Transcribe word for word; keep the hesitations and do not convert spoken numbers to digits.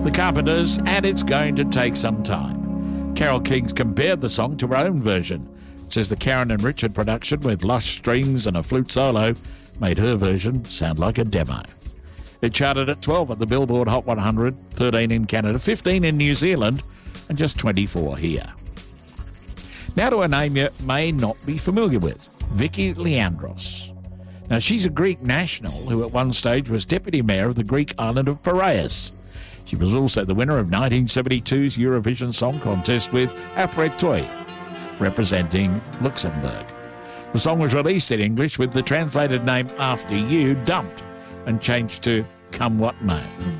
The Carpenters, and it's going to take some time. Carole King's compared the song to her own version. Says the Karen and Richard production with lush strings and a flute solo made her version sound like a demo. It charted at twelve at the Billboard Hot one hundred, thirteen in Canada, fifteen in New Zealand, and just twenty-four here. Now to a name you may not be familiar with, Vicky Leandros. Now she's a Greek national who at one stage was deputy mayor of the Greek island of Piraeus. She was also the winner of nineteen seventy-two's Eurovision Song Contest with Après Toi, representing Luxembourg. The song was released in English with the translated name After You dumped and changed to Come What May.